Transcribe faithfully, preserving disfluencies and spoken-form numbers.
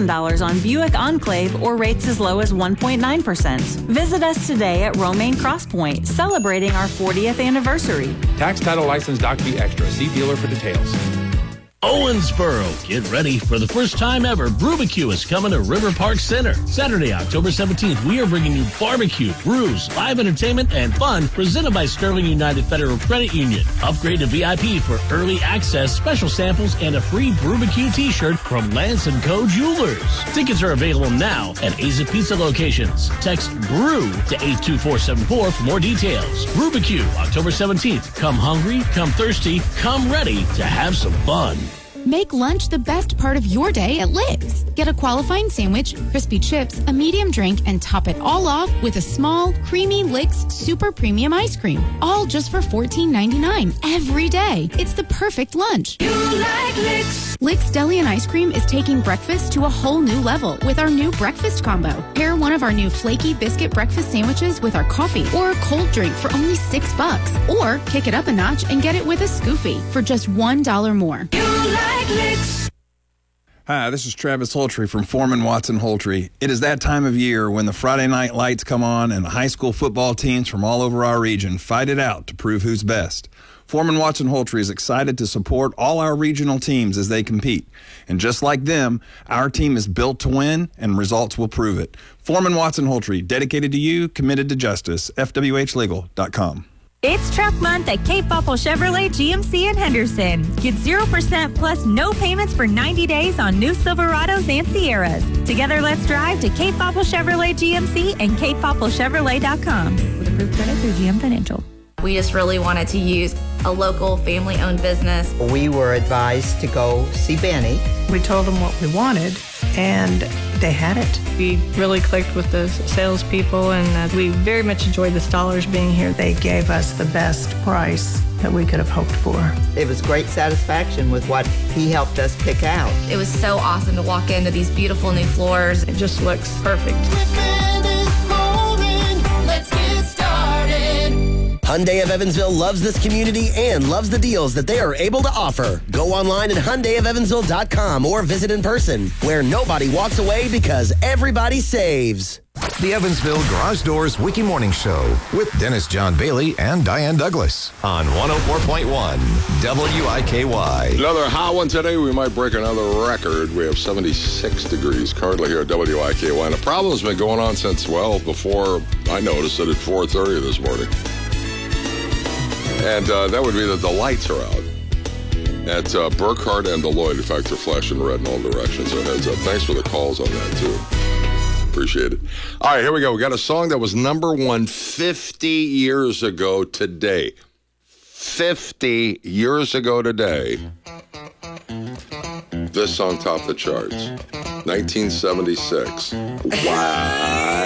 thousand dollars on Buick Enclave or rates as low as one point nine percent. Visit us today at Romaine Crosspoint, celebrating our fortieth anniversary. Tax title license Doc B Extra. See dealer for details. Owensboro, get ready for the first time ever. Brewbecue is coming to River Park Center. Saturday, October seventeenth, we are bringing you barbecue, brews, live entertainment, and fun presented by Sterling United Federal Credit Union. Upgrade to V I P for early access, special samples, and a free Brewbecue t-shirt from Lance and Co. Jewelers. Tickets are available now at Aza Pizza locations. Text BREW to eight two four seven four for more details. Brewbecue, October seventeenth. Come hungry, come thirsty, come ready to have some fun. Make lunch the best part of your day at Lick's. Get a qualifying sandwich, crispy chips, a medium drink, and top it all off with a small, creamy Lick's Super Premium Ice Cream. All just for fourteen ninety-nine every day. It's the perfect lunch. You like Lick's. Lick's Deli and Ice Cream is taking breakfast to a whole new level with our new breakfast combo. Pair one of our new flaky biscuit breakfast sandwiches with our coffee or a cold drink for only six bucks. Or kick it up a notch and get it with a Scoofy for just one dollar more. You like Lick's. Hi, this is Travis Holtry from Foreman Watson Holtry. It is that time of year when the Friday night lights come on and the high school football teams from all over our region fight it out to prove who's best. Foreman Watson Holtry is excited to support all our regional teams as they compete. And just like them, our team is built to win, and results will prove it. Foreman Watson Holtry, dedicated to you, committed to justice. F W H legal dot com. It's Truck Month at Cape Popple Chevrolet G M C in Henderson. Get zero percent plus no payments for ninety days on new Silverados and Sierras. Together, let's drive to Cape Popple Chevrolet G M C and cape popple chevrolet dot com. With approved credit through G M Financial. We just really wanted to use a local family-owned business. We were advised to go see Benny. We told them what we wanted, and they had it. We really clicked with the salespeople, and uh, we very much enjoyed the Stollers being here. They gave us the best price that we could have hoped for. It was great satisfaction with what he helped us pick out. It was so awesome to walk into these beautiful new floors. It just looks perfect. Let's get started. Hyundai of Evansville loves this community and loves the deals that they are able to offer. Go online at Hyundai of Evansville dot com or visit in person, where nobody walks away because everybody saves. The Evansville Garage Doors Wiki Morning Show with Dennis John Bailey and Diane Douglas on one oh four point one W I K Y. Another hot one today. We might break another record. We have seventy-six degrees currently here at W I K Y. And the problem's been going on since, well, before I noticed it at four thirty this morning. And uh, that would be that the lights are out at uh, Burkhardt and Deloitte. In fact, they're flashing red in all directions. So heads up. Thanks for the calls on that, too. Appreciate it. All right, here we go. We got a song that was number one fifty years ago today. fifty years ago today. This song topped the charts. nineteen seventy-six. Wow.